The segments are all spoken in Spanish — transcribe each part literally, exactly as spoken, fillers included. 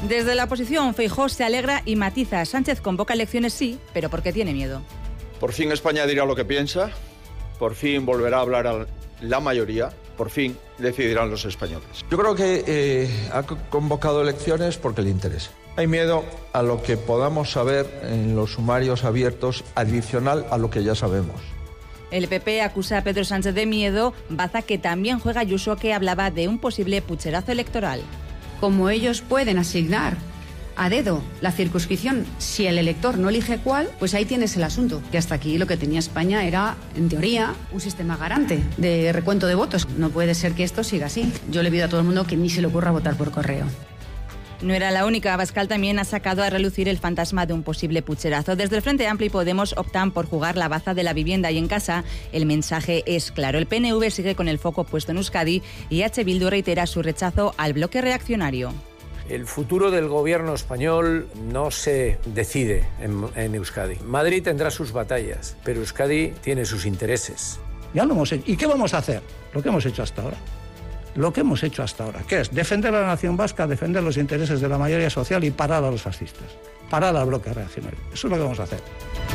Desde la oposición, Feijóo se alegra y matiza. Sánchez convoca elecciones sí, pero porque tiene miedo. Por fin España dirá lo que piensa, por fin volverá a hablar a la mayoría, por fin decidirán los españoles. Yo creo que eh, ha convocado elecciones porque le interesa. Hay miedo a lo que podamos saber en los sumarios abiertos adicional a lo que ya sabemos. El P P acusa a Pedro Sánchez de miedo, baza que también juega Ayuso, que hablaba de un posible pucherazo electoral. Como ellos pueden asignar a dedo la circunscripción, si el elector no elige cuál, pues ahí tienes el asunto. Que hasta aquí lo que tenía España era, en teoría, un sistema garante de recuento de votos. No puede ser que esto siga así. Yo le pido a todo el mundo que ni se le ocurra votar por correo. No era la única. Abascal también ha sacado a relucir el fantasma de un posible pucherazo. Desde el Frente Amplio y Podemos optan por jugar la baza de la vivienda y en casa. El mensaje es claro. El P N V sigue con el foco puesto en Euskadi y H. Bildu reitera su rechazo al bloque reaccionario. El futuro del gobierno español no se decide en, en Euskadi. Madrid tendrá sus batallas, pero Euskadi tiene sus intereses. Ya lo hemos hecho. ¿Y qué vamos a hacer? Lo que hemos hecho hasta ahora. Lo que hemos hecho hasta ahora, ¿qué es? Defender a la nación vasca, defender los intereses de la mayoría social y parar a los fascistas, parar al bloque reaccionario. Eso es lo que vamos a hacer.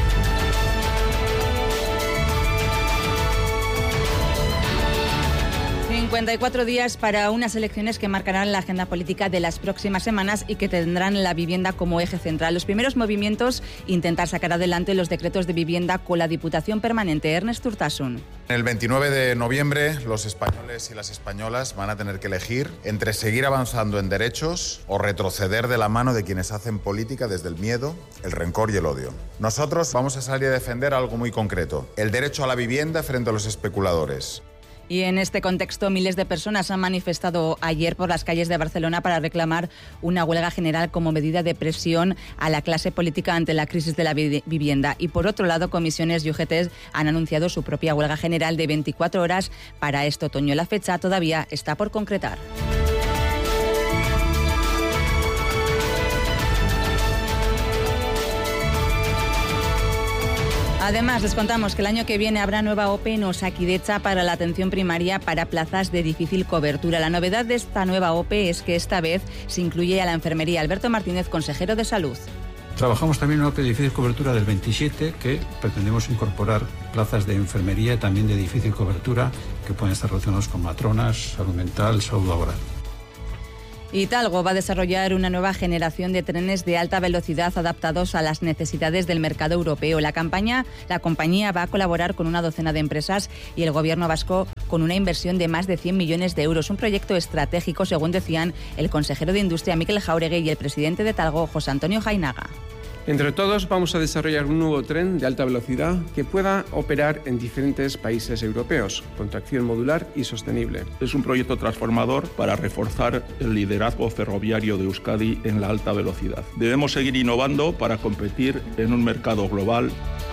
cincuenta y cuatro días para unas elecciones que marcarán la agenda política de las próximas semanas y que tendrán la vivienda como eje central. Los primeros movimientos, intentar sacar adelante los decretos de vivienda con la Diputación Permanente. Ernest Urtasun. El veintinueve de noviembre los españoles y las españolas van a tener que elegir entre seguir avanzando en derechos o retroceder de la mano de quienes hacen política desde el miedo, el rencor y el odio. Nosotros vamos a salir a defender algo muy concreto, el derecho a la vivienda frente a los especuladores. Y en este contexto, miles de personas han manifestado ayer por las calles de Barcelona para reclamar una huelga general como medida de presión a la clase política ante la crisis de la vi- vivienda. Y por otro lado, comisiones y U G Ts han anunciado su propia huelga general de veinticuatro horas para este otoño. La fecha todavía está por concretar. Además, les contamos que el año que viene habrá nueva O P E en Osakidetza para la atención primaria para plazas de difícil cobertura. La novedad de esta nueva O P E es que esta vez se incluye a la enfermería. Alberto Martínez, consejero de Salud. Trabajamos también en una O P E de difícil cobertura del veintisiete, que pretendemos incorporar plazas de enfermería también de difícil cobertura que pueden estar relacionados con matronas, salud mental, salud laboral. Y Talgo va a desarrollar una nueva generación de trenes de alta velocidad adaptados a las necesidades del mercado europeo. La campaña, la compañía va a colaborar con una docena de empresas y el gobierno vasco con una inversión de más de cien millones de euros. Un proyecto estratégico, según decían el consejero de Industria, Mikel Jauregui, y el presidente de Talgo, José Antonio Jainaga. Entre todos vamos a desarrollar un nuevo tren de alta velocidad que pueda operar en diferentes países europeos, con tracción modular y sostenible. Es un proyecto transformador para reforzar el liderazgo ferroviario de Euskadi en la alta velocidad. Debemos seguir innovando para competir en un mercado global.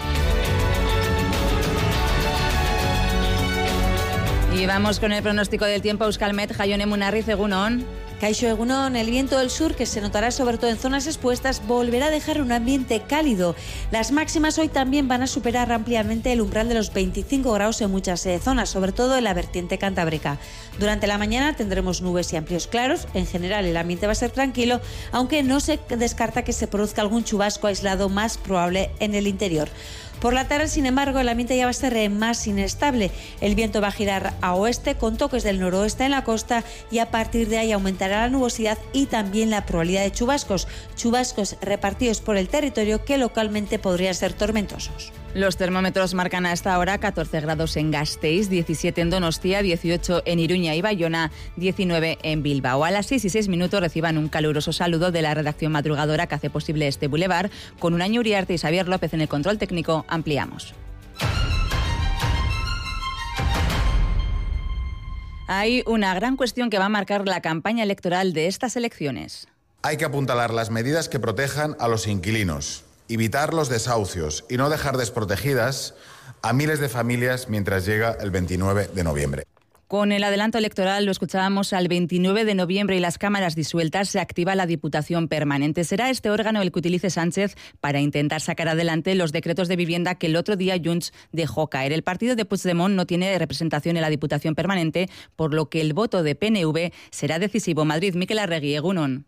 Y vamos con el pronóstico del tiempo. Euskalmet, Jaione Munarriz, Egunon. Kaixo Egunon, el viento del sur, que se notará sobre todo en zonas expuestas, volverá a dejar un ambiente cálido. Las máximas hoy también van a superar ampliamente el umbral de los veinticinco grados en muchas eh, zonas, sobre todo en la vertiente cantábrica. Durante la mañana tendremos nubes y amplios claros. En general el ambiente va a ser tranquilo, aunque no se descarta que se produzca algún chubasco aislado más probable en el interior. Por la tarde, sin embargo, el ambiente ya va a ser más inestable. El viento va a girar a oeste con toques del noroeste en la costa y a partir de ahí aumentará la nubosidad y también la probabilidad de chubascos. Chubascos repartidos por el territorio que localmente podrían ser tormentosos. Los termómetros marcan a esta hora catorce grados en Gasteiz, diecisiete en Donostia, dieciocho en Iruña y Bayona, diecinueve en Bilbao. A las seis y seis minutos reciban un caluroso saludo de la redacción madrugadora que hace posible este bulevar. Con un año Uriarte y Xavier López en el control técnico, ampliamos. Hay una gran cuestión que va a marcar la campaña electoral de estas elecciones. Hay que apuntalar las medidas que protejan a los inquilinos, evitar los desahucios y no dejar desprotegidas a miles de familias mientras llega el veintinueve de noviembre. Con el adelanto electoral, lo escuchábamos, al veintinueve de noviembre y las cámaras disueltas, se activa la Diputación Permanente. Será este órgano el que utilice Sánchez para intentar sacar adelante los decretos de vivienda que el otro día Junts dejó caer. El partido de Puigdemont no tiene representación en la Diputación Permanente, por lo que el voto de P N V será decisivo. Madrid, Mikel Arregui, Egunon.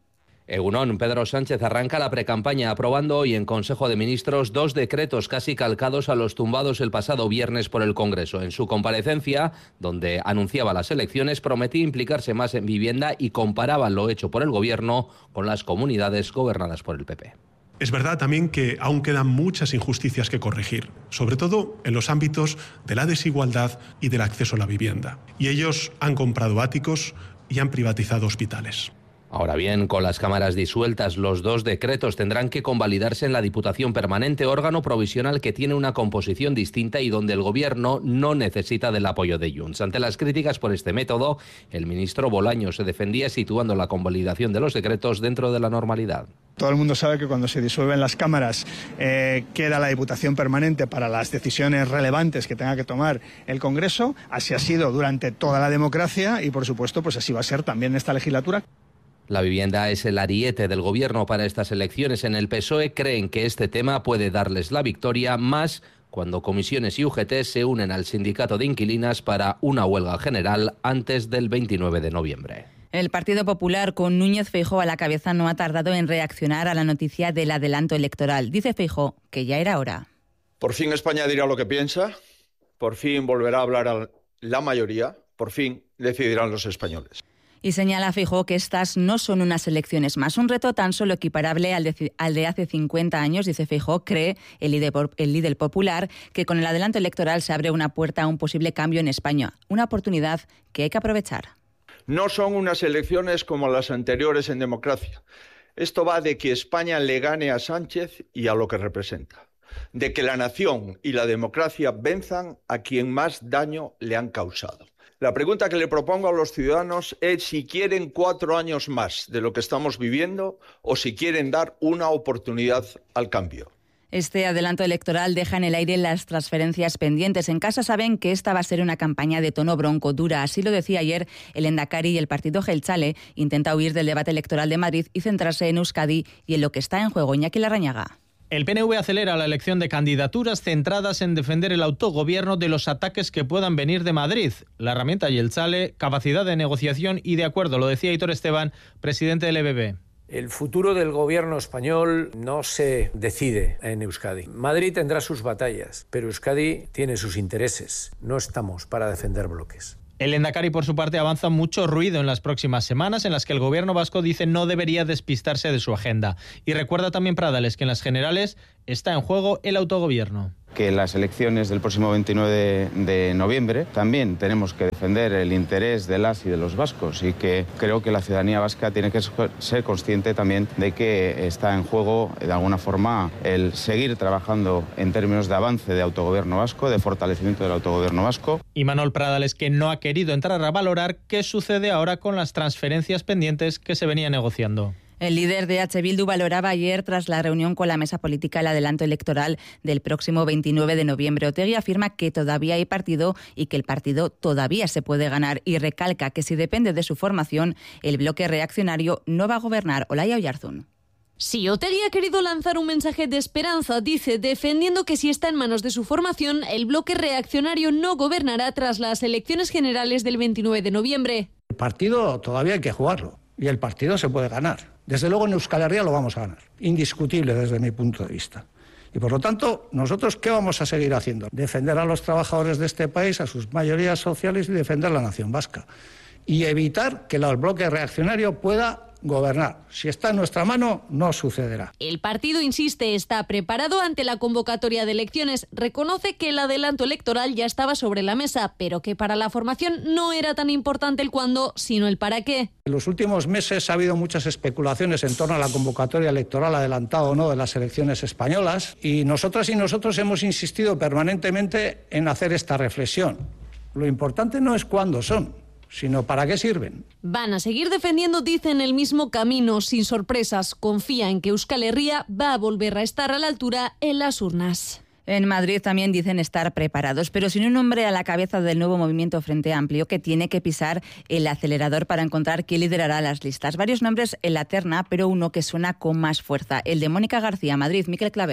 Egunon, Pedro Sánchez arranca la precampaña aprobando hoy en Consejo de Ministros dos decretos casi calcados a los tumbados el pasado viernes por el Congreso. En su comparecencia, donde anunciaba las elecciones, prometía implicarse más en vivienda y comparaba lo hecho por el Gobierno con las comunidades gobernadas por el P P. Es verdad también que aún quedan muchas injusticias que corregir, sobre todo en los ámbitos de la desigualdad y del acceso a la vivienda. Y ellos han comprado áticos y han privatizado hospitales. Ahora bien, con las cámaras disueltas, los dos decretos tendrán que convalidarse en la Diputación Permanente, órgano provisional que tiene una composición distinta y donde el Gobierno no necesita del apoyo de Junts. Ante las críticas por este método, el ministro Bolaños se defendía situando la convalidación de los decretos dentro de la normalidad. Todo el mundo sabe que cuando se disuelven las cámaras eh, queda la Diputación Permanente para las decisiones relevantes que tenga que tomar el Congreso. Así ha sido durante toda la democracia y, por supuesto, pues así va a ser también en esta legislatura. La vivienda es el ariete del Gobierno para estas elecciones. En el P S O E creen que este tema puede darles la victoria, más cuando comisiones y U G T se unen al sindicato de inquilinas para una huelga general antes del veintinueve de noviembre. El Partido Popular, con Núñez Feijóo a la cabeza, no ha tardado en reaccionar a la noticia del adelanto electoral. Dice Feijóo que ya era hora. Por fin España dirá lo que piensa, por fin volverá a hablar a la mayoría, por fin decidirán los españoles. Y señala Feijóo que estas no son unas elecciones más, un reto tan solo equiparable al de, al de hace cincuenta años, dice Feijóo, cree el líder, el líder popular, que con el adelanto electoral se abre una puerta a un posible cambio en España, una oportunidad que hay que aprovechar. No son unas elecciones como las anteriores en democracia. Esto va de que España le gane a Sánchez y a lo que representa, de que la nación y la democracia venzan a quien más daño le han causado. La pregunta que le propongo a los ciudadanos es si quieren cuatro años más de lo que estamos viviendo o si quieren dar una oportunidad al cambio. Este adelanto electoral deja en el aire las transferencias pendientes. En casa saben que esta va a ser una campaña de tono bronco, dura. Así lo decía ayer el Endacari, y el partido Jeltzale intenta huir del debate electoral de Madrid y centrarse en Euskadi y en lo que está en juego. Iñaki Larrañaga. El P N V acelera la elección de candidaturas centradas en defender el autogobierno de los ataques que puedan venir de Madrid. La herramienta Jeltzale, capacidad de negociación y de acuerdo, lo decía Aitor Esteban, presidente del E B B. El futuro del gobierno español no se decide en Euskadi. Madrid tendrá sus batallas, pero Euskadi tiene sus intereses. No estamos para defender bloques. El Endacari, por su parte, avanza mucho ruido en las próximas semanas en las que el gobierno vasco dice no debería despistarse de su agenda. Y recuerda también Pradales que en las generales está en juego el autogobierno. Que en las elecciones del próximo veintinueve de noviembre también tenemos que defender el interés de las y de los vascos y que creo que la ciudadanía vasca tiene que ser consciente también de que está en juego de alguna forma el seguir trabajando en términos de avance de autogobierno vasco, de fortalecimiento del autogobierno vasco. Y Manuel Pradales, que no ha querido entrar a valorar qué sucede ahora con las transferencias pendientes que se venía negociando. El líder de H. Bildu valoraba ayer, tras la reunión con la mesa política, el adelanto electoral del próximo veintinueve de noviembre. Otegi afirma que todavía hay partido y que el partido todavía se puede ganar y recalca que si depende de su formación, el bloque reaccionario no va a gobernar. Olaya Oyarzún. Sí, Otegi ha querido lanzar un mensaje de esperanza, dice, defendiendo que si está en manos de su formación, el bloque reaccionario no gobernará tras las elecciones generales del veintinueve de noviembre. El partido todavía hay que jugarlo y el partido se puede ganar. Desde luego en Euskal Herria lo vamos a ganar, indiscutible desde mi punto de vista. Y por lo tanto, ¿nosotros qué vamos a seguir haciendo? Defender a los trabajadores de este país, a sus mayorías sociales y defender la nación vasca. Y evitar que el bloque reaccionario pueda gobernar. Si está en nuestra mano, no sucederá. El partido, insiste, está preparado ante la convocatoria de elecciones. Reconoce que el adelanto electoral ya estaba sobre la mesa, pero que para la formación no era tan importante el cuándo, sino el para qué. En los últimos meses ha habido muchas especulaciones en torno a la convocatoria electoral adelantada o no de las elecciones españolas, y nosotras y nosotros hemos insistido permanentemente en hacer esta reflexión. Lo importante no es cuándo son, sino para qué sirven. Van a seguir defendiendo, dicen, el mismo camino, sin sorpresas. Confía en que Euskal Herria va a volver a estar a la altura en las urnas. En Madrid también dicen estar preparados, pero sin un hombre a la cabeza del nuevo movimiento Frente Amplio que tiene que pisar el acelerador para encontrar quién liderará las listas. Varios nombres en la terna, pero uno que suena con más fuerza, el de Mónica García. Madrid, Miquel Claver.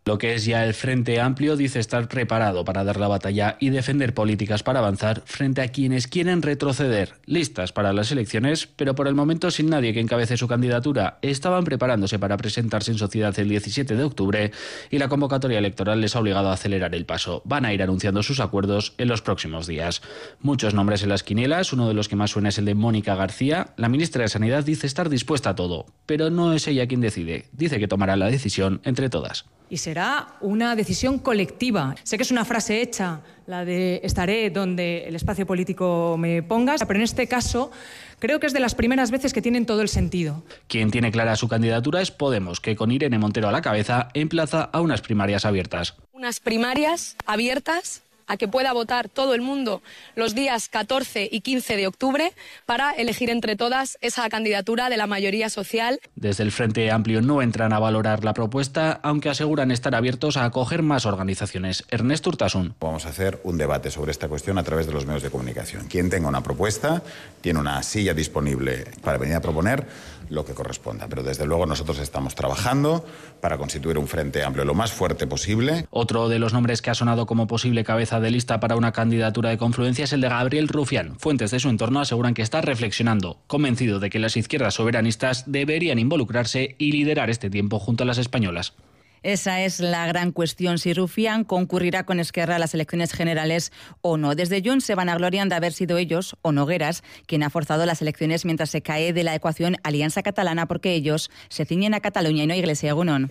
Lo que es ya el Frente Amplio dice estar preparado para dar la batalla y defender políticas para avanzar frente a quienes quieren retroceder. Listas para las elecciones, pero por el momento sin nadie que encabece su candidatura. Estaban preparándose para presentarse en sociedad el diecisiete de octubre y la convocatoria electoral les ha obligado a acelerar el paso. Van a ir anunciando sus acuerdos en los próximos días. Muchos nombres en las quinielas, uno de los que más suena es el de Mónica García. La ministra de Sanidad dice estar dispuesta a todo, pero no es ella quien decide. Dice que tomará la decisión entre todas. Y será una decisión colectiva. Sé que es una frase hecha, la de estaré donde el espacio político me pongas, pero en este caso creo que es de las primeras veces que tienen todo el sentido. Quien tiene clara su candidatura es Podemos, que con Irene Montero a la cabeza emplaza a unas primarias abiertas. Unas primarias abiertas a que pueda votar todo el mundo los días catorce y quince de octubre para elegir entre todas esa candidatura de la mayoría social. Desde el Frente Amplio no entran a valorar la propuesta, aunque aseguran estar abiertos a acoger más organizaciones. Ernesto Urtasun. Vamos a hacer un debate sobre esta cuestión a través de los medios de comunicación. Quien tenga una propuesta tiene una silla disponible para venir a proponer lo que corresponda. Pero desde luego nosotros estamos trabajando para constituir un Frente Amplio lo más fuerte posible. Otro de los nombres que ha sonado como posible cabeza de lista para una candidatura de confluencia es el de Gabriel Rufián. Fuentes de su entorno aseguran que está reflexionando, convencido de que las izquierdas soberanistas deberían involucrarse y liderar este tiempo junto a las españolas. Esa es la gran cuestión, si Rufián concurrirá con Esquerra a las elecciones generales o no. Desde Junts se vanaglorian de haber sido ellos, o Nogueras, quien ha forzado las elecciones mientras se cae de la ecuación Alianza Catalana, porque ellos se ciñen a Cataluña y no a Iglesia. Egunon.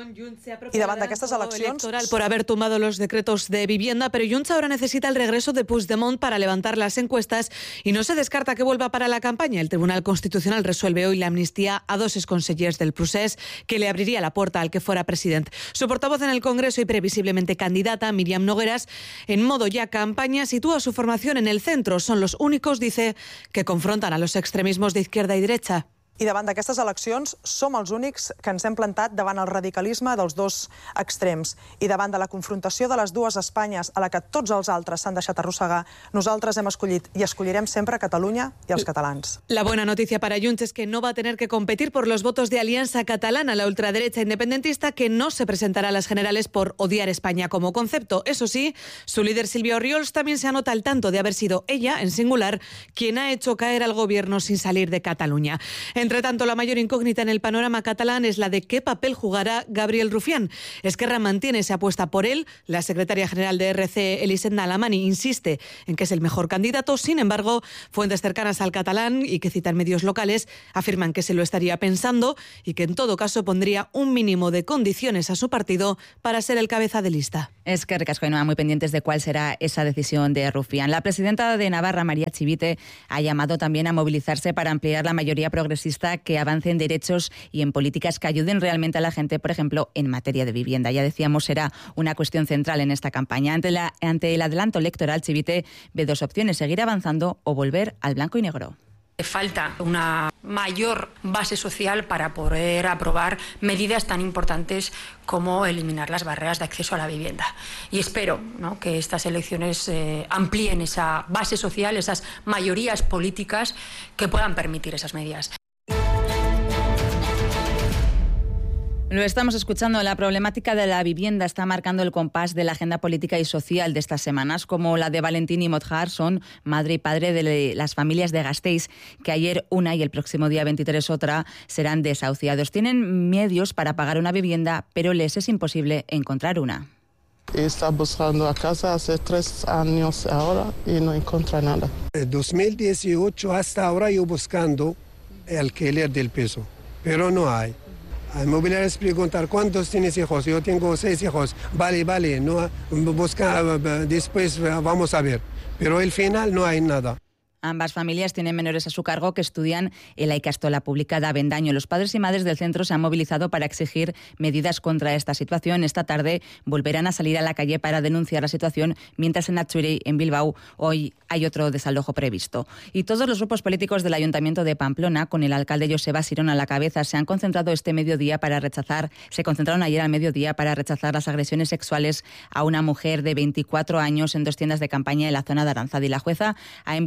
I davant d'aquestes eleccions por haber tumbado los decretos de vivienda, pero Junts ahora necesita el regreso de Puigdemont para levantar las encuestas y no se descarta que vuelva para la campaña. El Tribunal Constitucional resuelve hoy la amnistía a dos exconsellers del procés, que le abriría la puerta al que fuera presidente. Su portavoz en el Congreso y previsiblemente candidata, Míriam Nogueras, en modo ya campaña, sitúa su formación en el centro. Son los únicos, dice, que confrontan a los extremismos de izquierda y derecha. I davant d'aquestes eleccions som els únics que ens hem plantat davant el radicalisme dels dos extrems. I davant de la confrontació de les dues Espanyes a la que tots els altres s'han deixat arrossegar, nosaltres hem escollit i escollirem sempre Catalunya i els catalans. La buena noticia para Junts es que no va a tener que competir por los votos de Alianza Catalana, la ultraderecha independentista que no se presentará a las generales por odiar España como concepto. Eso sí, su líder Silvia Orriols también se anota al tanto de haber sido ella, en singular, quien ha hecho caer al gobierno sin salir de Cataluña. Entre tanto, la mayor incógnita en el panorama catalán es la de qué papel jugará Gabriel Rufián. Esquerra mantiene esa apuesta por él. La secretaria general de R C, Elisenda Alamani, insiste en que es el mejor candidato. Sin embargo, fuentes cercanas al catalán y que citan medios locales afirman que se lo estaría pensando y que en todo caso pondría un mínimo de condiciones a su partido para ser el cabeza de lista. Es que Ricasco y Noa muy pendientes de cuál será esa decisión de Rufián. La presidenta de Navarra, María Chivite, ha llamado también a movilizarse para ampliar la mayoría progresista que avance en derechos y en políticas que ayuden realmente a la gente, por ejemplo, en materia de vivienda. Ya decíamos, será una cuestión central en esta campaña. Ante, la, ante el adelanto electoral, Chivite ve dos opciones: seguir avanzando o volver al blanco y negro. Falta una mayor base social para poder aprobar medidas tan importantes como eliminar las barreras de acceso a la vivienda. Y espero, ¿no?, que estas elecciones eh, amplíen esa base social, esas mayorías políticas que puedan permitir esas medidas. Lo estamos escuchando, la problemática de la vivienda está marcando el compás de la agenda política y social de estas semanas, como la de Valentín y Modjar, son madre y padre de las familias de Gasteiz, que ayer una y el próximo día veintitrés otra serán desahuciados. Tienen medios para pagar una vivienda, pero les es imposible encontrar una. Está buscando a casa hace tres años ahora y no encuentra nada. En dos mil dieciocho hasta ahora yo buscando el alquiler del piso, pero no hay. Al mobiliario es preguntar cuántos tienes hijos. Yo tengo seis hijos. Vale, vale, no busca, después vamos a ver. Pero al final no hay nada. Ambas familias tienen menores a su cargo que estudian en la Ikastola Pública de Avendaño. Los padres y madres del centro se han movilizado para exigir medidas contra esta situación. Esta tarde volverán a salir a la calle para denunciar la situación, mientras en Atxuri, en Bilbao, hoy hay otro desalojo previsto. Y todos los grupos políticos del Ayuntamiento de Pamplona, con el alcalde Joseba Sirón a la cabeza, se han concentrado este mediodía para rechazar, se concentraron ayer al mediodía para rechazar las agresiones sexuales a una mujer de veinticuatro años en dos tiendas de campaña en la zona de Aranzadi. La jueza ha enviado a los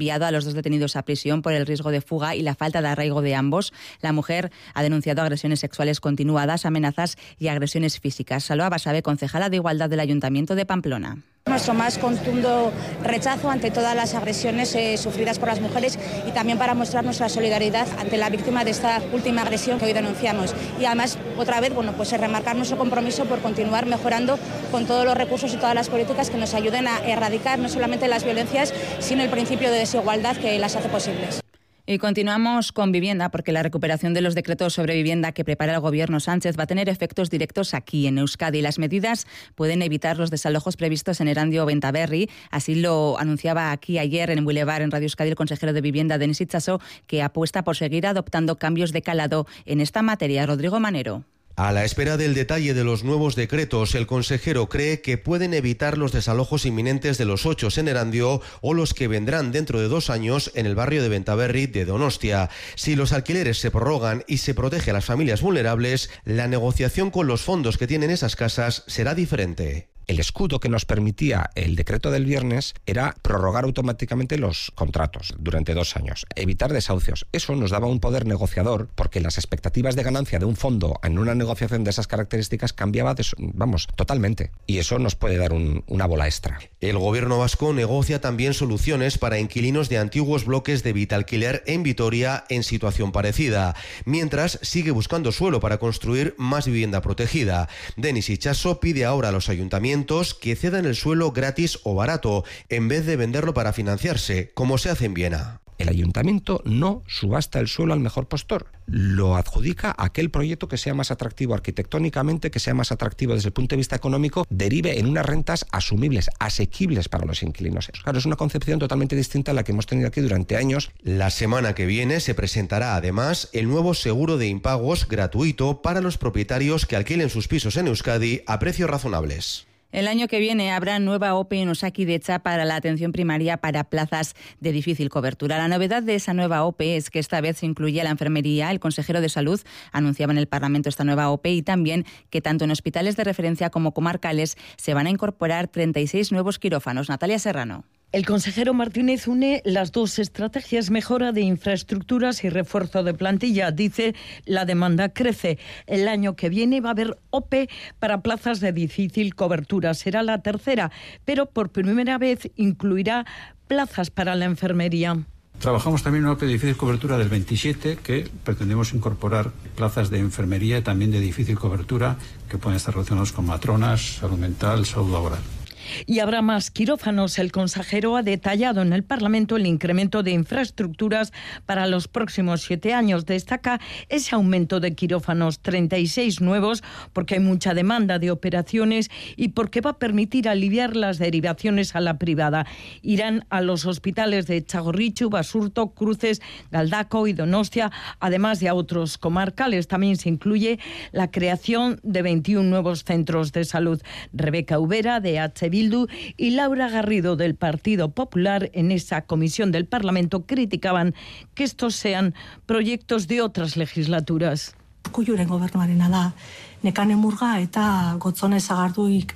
dos detenidos a prisión por el riesgo de fuga y la falta de arraigo de ambos. La mujer ha denunciado agresiones sexuales continuadas, amenazas y agresiones físicas. Salva Basabe, concejala de Igualdad del Ayuntamiento de Pamplona. Nuestro más contundo rechazo ante todas las agresiones eh, sufridas por las mujeres y también para mostrar nuestra solidaridad ante la víctima de esta última agresión que hoy denunciamos. Y además, otra vez, bueno, pues remarcar nuestro compromiso por continuar mejorando con todos los recursos y todas las políticas que nos ayuden a erradicar no solamente las violencias, sino el principio de desigualdad que las hace posibles. Y continuamos con vivienda, porque la recuperación de los decretos sobre vivienda que prepara el Gobierno Sánchez va a tener efectos directos aquí en Euskadi. Las medidas pueden evitar los desalojos previstos en Erandio o Bentaberri. Así lo anunciaba aquí ayer en Boulevard, en Radio Euskadi, el consejero de Vivienda, Denis Itxaso, que apuesta por seguir adoptando cambios de calado en esta materia. Rodrigo Manero. A la espera del detalle de los nuevos decretos, el consejero cree que pueden evitar los desalojos inminentes de los ocho en Erandio o los que vendrán dentro de dos años en el barrio de Bentaberri de Donostia. Si los alquileres se prorrogan y se protege a las familias vulnerables, la negociación con los fondos que tienen esas casas será diferente. El escudo que nos permitía el decreto del viernes era prorrogar automáticamente los contratos durante dos años, evitar desahucios. Eso nos daba un poder negociador porque las expectativas de ganancia de un fondo en una negociación de esas características cambiaba, de, vamos, totalmente. Y eso nos puede dar un, una bola extra. El gobierno vasco negocia también soluciones para inquilinos de antiguos bloques de Vitalquiler en Vitoria en situación parecida, mientras sigue buscando suelo para construir más vivienda protegida. Denis Itxaso pide ahora a los ayuntamientos que cedan el suelo gratis o barato, en vez de venderlo para financiarse, como se hace en Viena. El ayuntamiento no subasta el suelo al mejor postor, lo adjudica a aquel proyecto que sea más atractivo arquitectónicamente, que sea más atractivo desde el punto de vista económico, derive en unas rentas asumibles, asequibles para los inquilinos. Claro, es una concepción totalmente distinta a la que hemos tenido aquí durante años. La semana que viene se presentará además el nuevo seguro de impagos gratuito para los propietarios que alquilen sus pisos en Euskadi a precios razonables. El año que viene habrá nueva O P E en Osakidetza para la atención primaria para plazas de difícil cobertura. La novedad de esa nueva O P E es que esta vez se incluye a la enfermería. El consejero de Salud anunciaba en el Parlamento esta nueva O P E y también que tanto en hospitales de referencia como comarcales se van a incorporar treinta y seis nuevos quirófanos. Natalia Serrano. El consejero Martínez une las dos estrategias, mejora de infraestructuras y refuerzo de plantilla. Dice, la demanda crece. El año que viene va a haber O P E para plazas de difícil cobertura. Será la tercera, pero por primera vez incluirá plazas para la enfermería. Trabajamos también en una O P E de difícil cobertura del veintisiete, que pretendemos incorporar plazas de enfermería y también de difícil cobertura que pueden estar relacionados con matronas, salud mental, salud laboral. Y habrá más quirófanos. El consejero ha detallado en el Parlamento el incremento de infraestructuras para los próximos siete años. Destaca ese aumento de quirófanos, treinta y seis nuevos, porque hay mucha demanda de operaciones y porque va a permitir aliviar las derivaciones a la privada. Irán a los hospitales de Txagorritxu, Basurto, Cruces, Galdaco y Donostia, además de a otros comarcales. También se incluye la creación de veintiún nuevos centros de salud. Rebeca Ubera, de H B Bildu, y Laura Garrido, del Partido Popular, en esa comisión del Parlamento criticaban que estos sean proyectos de otras legislaturas. Urkulluren gobernuarena da, Nekane Murga eta Gotzone Sagardui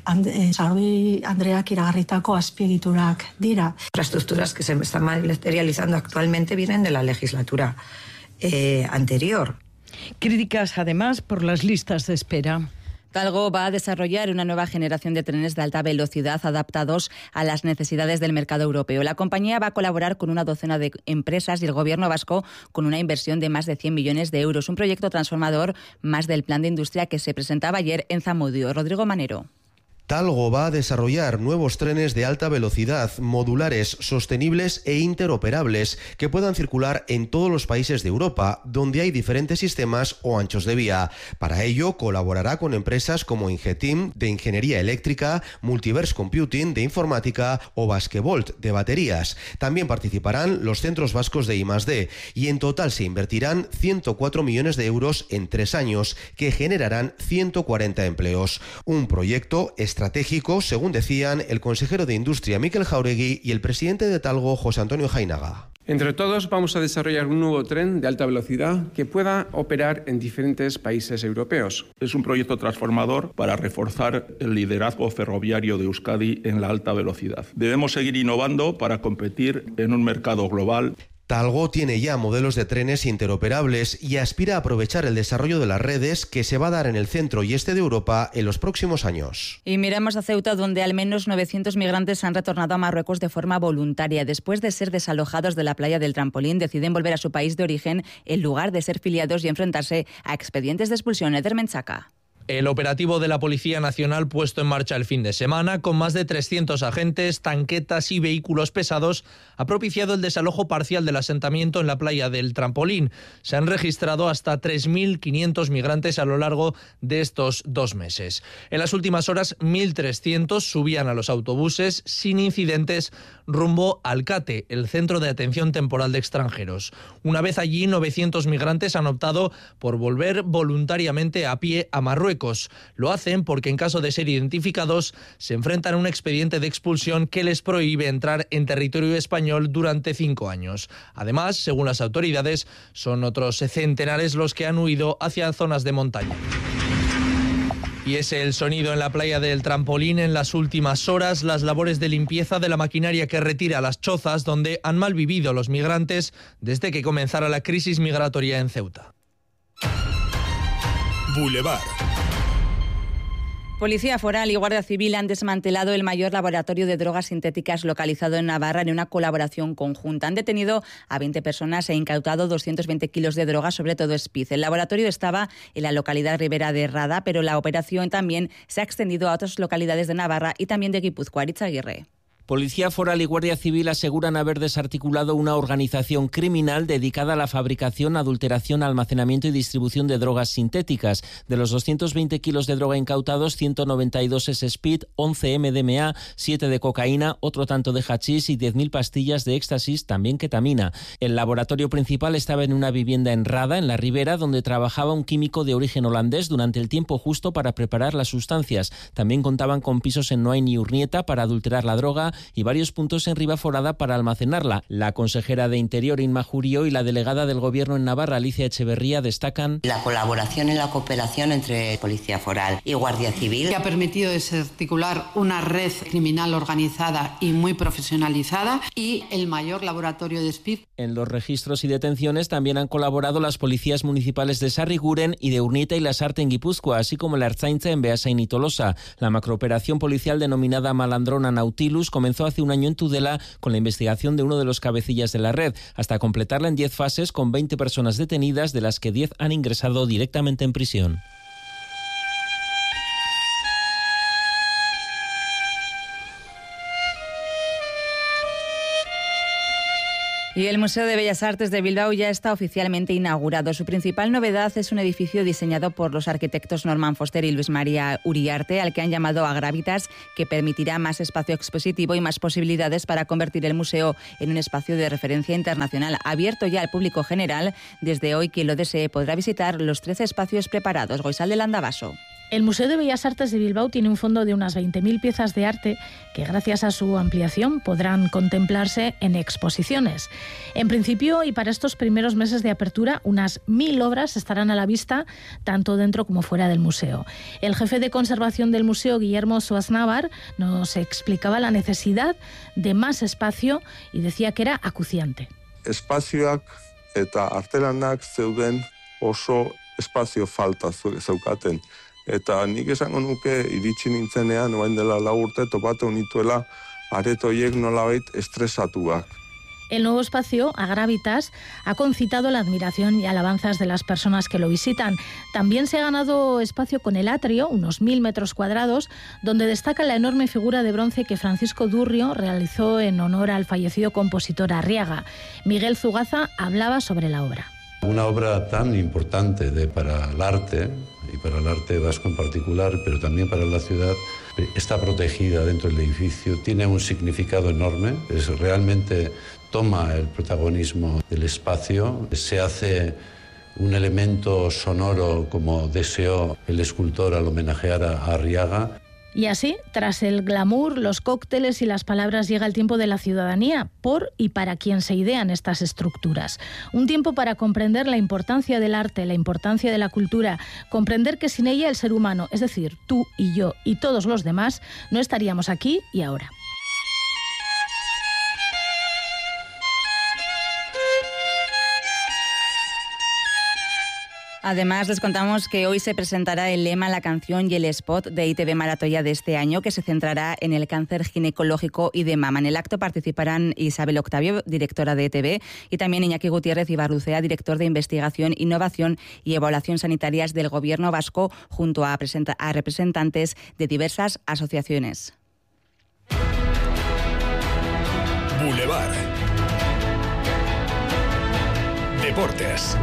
Andreak iragarritako azpiegiturak dira. Las estructuras que se están materializando actualmente vienen de la legislatura eh, anterior. Críticas además por las listas de espera. Talgo va a desarrollar una nueva generación de trenes de alta velocidad adaptados a las necesidades del mercado europeo. La compañía va a colaborar con una docena de empresas y el gobierno vasco con una inversión de más de cien millones de euros. Un proyecto transformador más del plan de industria que se presentaba ayer en Zamudio. Rodrigo Manero. Talgo va a desarrollar nuevos trenes de alta velocidad, modulares, sostenibles e interoperables que puedan circular en todos los países de Europa, donde hay diferentes sistemas o anchos de vía. Para ello, colaborará con empresas como Ingetim, de ingeniería eléctrica, Multiverse Computing, de informática, o Basquevolt, de baterías. También participarán los centros vascos de I más D, y en total se invertirán ciento cuatro millones de euros en tres años, que generarán ciento cuarenta empleos. Un proyecto estratégico, según decían el consejero de Industria Mikel Jauregui y el presidente de Talgo José Antonio Jainaga. Entre todos vamos a desarrollar un nuevo tren de alta velocidad que pueda operar en diferentes países europeos. Es un proyecto transformador para reforzar el liderazgo ferroviario de Euskadi en la alta velocidad. Debemos seguir innovando para competir en un mercado global. Talgo tiene ya modelos de trenes interoperables y aspira a aprovechar el desarrollo de las redes que se va a dar en el centro y este de Europa en los próximos años. Y miramos a Ceuta, donde al menos novecientos migrantes han retornado a Marruecos de forma voluntaria. Después de ser desalojados de la playa del Trampolín, deciden volver a su país de origen en lugar de ser filiados y enfrentarse a expedientes de expulsión. Eder Menchaca. El operativo de la Policía Nacional puesto en marcha el fin de semana, con más de trescientos agentes, tanquetas y vehículos pesados, ha propiciado el desalojo parcial del asentamiento en la playa del Trampolín. Se han registrado hasta tres mil quinientos migrantes a lo largo de estos dos meses. En las últimas horas, mil trescientos subían a los autobuses sin incidentes rumbo al CATE, el Centro de Atención Temporal de Extranjeros. Una vez allí, novecientos migrantes han optado por volver voluntariamente a pie a Marruecos. Lo hacen porque en caso de ser identificados se enfrentan a un expediente de expulsión que les prohíbe entrar en territorio español durante cinco años. Además, según las autoridades, son otros centenares los que han huido hacia zonas de montaña. Y es el sonido en la playa del Trampolín en las últimas horas, las labores de limpieza de la maquinaria que retira las chozas donde han malvivido los migrantes desde que comenzara la crisis migratoria en Ceuta. Boulevard. Policía Foral y Guardia Civil han desmantelado el mayor laboratorio de drogas sintéticas localizado en Navarra en una colaboración conjunta. Han detenido a veinte personas e incautado doscientos veinte kilos de drogas, sobre todo speed. El laboratorio estaba en la localidad ribera de Rada, pero la operación también se ha extendido a otras localidades de Navarra y también de Guipúzcoa. Aritz Aguirre. Policía Foral y Guardia Civil aseguran haber desarticulado una organización criminal dedicada a la fabricación, adulteración, almacenamiento y distribución de drogas sintéticas. De los doscientos veinte kilos de droga incautados, ciento noventa y dos es speed, once eme de eme a, siete de cocaína, otro tanto de hachís y diez mil pastillas de éxtasis, también ketamina. El laboratorio principal estaba en una vivienda en Rada, en la Ribera, donde trabajaba un químico de origen holandés durante el tiempo justo para preparar las sustancias. También contaban con pisos en Noain y Urnieta para adulterar la droga y varios puntos en Ribaforada para almacenarla. La consejera de Interior, Inma Jurio, y la delegada del Gobierno en Navarra, Alicia Echeverría, destacan la colaboración y la cooperación entre Policía Foral y Guardia Civil, que ha permitido desarticular una red criminal organizada y muy profesionalizada, y el mayor laboratorio de speed. En los registros y detenciones también han colaborado las policías municipales de Sarriguren y de Urnieta y Lasarte en Guipúzcoa, así como la Ertzaintza en Beasain y Tolosa. La macrooperación policial denominada Malandrona Nautilus comenzó hace un año en Tudela con la investigación de uno de los cabecillas de la red, hasta completarla en diez fases con veinte personas detenidas, de las que diez han ingresado directamente en prisión. Y el Museo de Bellas Artes de Bilbao ya está oficialmente inaugurado. Su principal novedad es un edificio diseñado por los arquitectos Norman Foster y Luis María Uriarte, al que han llamado Agravitas, que permitirá más espacio expositivo y más posibilidades para convertir el museo en un espacio de referencia internacional. Abierto ya al público general, desde hoy quien lo desee podrá visitar los trece espacios preparados. Goizal de Landavaso. El Museo de Bellas Artes de Bilbao tiene un fondo de unas veinte mil piezas de arte que, gracias a su ampliación, podrán contemplarse en exposiciones. En principio, y para estos primeros meses de apertura, unas mil obras estarán a la vista, tanto dentro como fuera del museo. El jefe de conservación del museo, Guillermo Suaznavar, nos explicaba la necesidad de más espacio y decía que era acuciante. Espazioak eta artelanak zeuden oso espazio falta zeukaten. Eta nik esango nuke iritsi nintzenean, orain dela lau urte, topatu nituela aretoiek nolabait estresatuak. El nuevo espacio, Agravitas, ha concitado la admiración y alabanzas de las personas que lo visitan. También se ha ganado espacio con el atrio, unos mil metros cuadrados, donde destaca la enorme figura de bronce que Francisco Durrio realizó en honor al fallecido compositor Arriaga. Miguel Zugaza hablaba sobre la obra. Una obra tan importante de, para el arte, y para el arte vasco en particular, pero también para la ciudad, está protegida dentro del edificio, tiene un significado enorme, es, realmente toma el protagonismo del espacio, se hace un elemento sonoro como deseó el escultor al homenajear a Arriaga. Y así, tras el glamour, los cócteles y las palabras, llega el tiempo de la ciudadanía, por y para quien se idean estas estructuras. Un tiempo para comprender la importancia del arte, la importancia de la cultura, comprender que sin ella el ser humano, es decir, tú y yo y todos los demás, no estaríamos aquí y ahora. Además, les contamos que hoy se presentará el lema, la canción y el spot de I T V Maratoya de este año, que se centrará en el cáncer ginecológico y de mama. En el acto participarán Isabel Octavio, directora de E T V, y también Iñaki Gutiérrez Ibarrucea, director de Investigación, Innovación y Evaluación Sanitarias del Gobierno vasco, junto a, a representantes de diversas asociaciones. Boulevard. Deportes.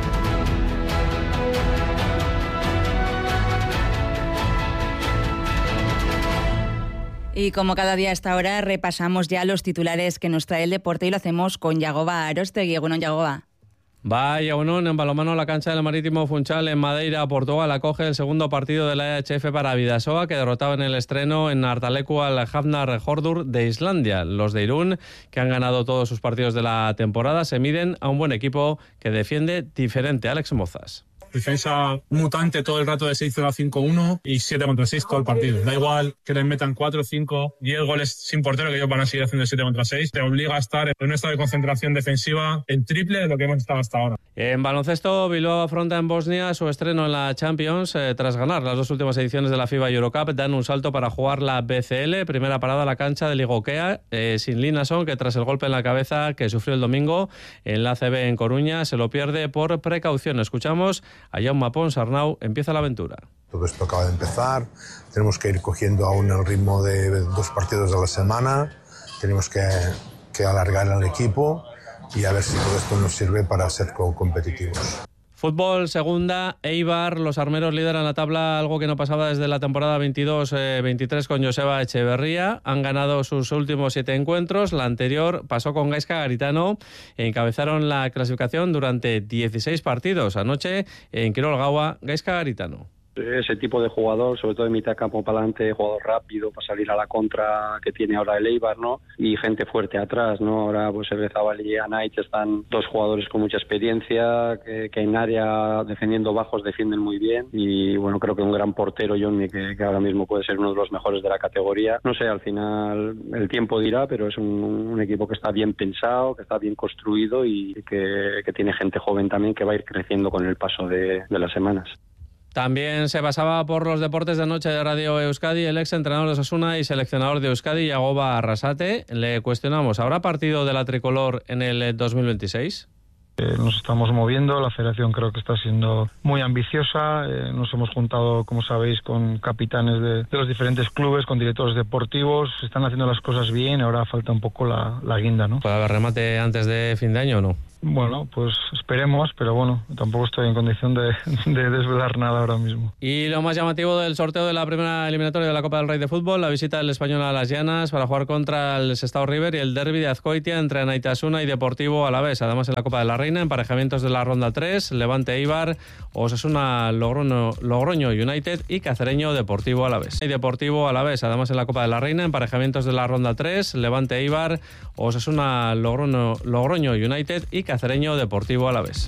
Y como cada día a esta hora, repasamos ya los titulares que nos trae el deporte y lo hacemos con Yagoba Arostegui. Egunon, Yagoba. Vaya uno en balonmano, la cancha del Marítimo Funchal en Madeira, Portugal, acoge el segundo partido de la E H F para Bidasoa, que derrotaba en el estreno en Artalecu al Hafnar Hordur de Islandia. Los de Irún, que han ganado todos sus partidos de la temporada, se miden a un buen equipo que defiende diferente. Alex Mozas. Defensa mutante todo el rato de seis cero a cinco uno y siete contra seis todo el partido. Da igual que les metan cuatro, cinco, diez goles sin portero, que ellos van a seguir haciendo siete contra seis. Te obliga a estar en un estado de concentración defensiva en triple de lo que hemos estado hasta ahora. En baloncesto, Bilbao afronta en Bosnia su estreno en la Champions. Eh, tras ganar las dos últimas ediciones de la FIBA Eurocup, dan un salto para jugar la B C L. Primera parada a la cancha del Igokea, eh, sin Linason, que tras el golpe en la cabeza que sufrió el domingo en la A C B en Coruña, se lo pierde por precaución. Escuchamos a Jaume Pons Arnau. Empieza la aventura. Todo esto acaba de empezar, tenemos que ir cogiendo aún el ritmo de dos partidos a la semana, tenemos que, que alargar el equipo y a ver si todo esto nos sirve para ser competitivos. Fútbol, segunda, Eibar, los armeros lideran la tabla, algo que no pasaba desde la temporada veintidós veintitrés con Joseba Echeverría. Han ganado sus últimos siete encuentros, la anterior pasó con Gaizka Garitano e encabezaron la clasificación durante dieciséis partidos. Anoche en Quirol Gaua, Gaizka Garitano. Ese tipo de jugador, sobre todo de mitad campo para adelante, jugador rápido para salir a la contra que tiene ahora el Eibar, ¿no? Y gente fuerte atrás, ¿no? Ahora pues Ebrezabal y Anaich están dos jugadores con mucha experiencia, que, que en área defendiendo bajos defienden muy bien y bueno, creo que un gran portero, Johnny, que, que ahora mismo puede ser uno de los mejores de la categoría. No sé, al final el tiempo dirá, pero es un, un equipo que está bien pensado, que está bien construido y que, que tiene gente joven también que va a ir creciendo con el paso de, de las semanas. También se pasaba por los deportes de noche de Radio Euskadi el ex entrenador de Osasuna y seleccionador de Euskadi, Yagoba Arrasate. Le cuestionamos, ¿habrá partido de la tricolor en el dos mil veintiséis? Eh, nos estamos moviendo, la federación creo que está siendo muy ambiciosa, eh, nos hemos juntado, como sabéis, con capitanes de, de los diferentes clubes, con directores deportivos, se están haciendo las cosas bien, ahora falta un poco la, la guinda, ¿no? ¿Puede haber remate antes de fin de año o no? Bueno, pues esperemos, pero bueno, tampoco estoy en condición de, de desvelar nada ahora mismo. Y lo más llamativo del sorteo de la primera eliminatoria de la Copa del Rey de Fútbol, la visita del Español a Las Llanas para jugar contra el Sestao River y el derbi de Azcoitia entre Anaitasuna y Deportivo Alavés. Además, en la Copa de la Reina, emparejamientos de la ronda tres, Levante Eibar, Osasuna Logroño, Logroño United y Cacereño Deportivo Alavés. Y Deportivo Alavés, además en la Copa de la Reina, emparejamientos de la ronda tres, Levante Eibar, Osasuna Logroño, Logroño United y Cacereño Deportivo Alavés.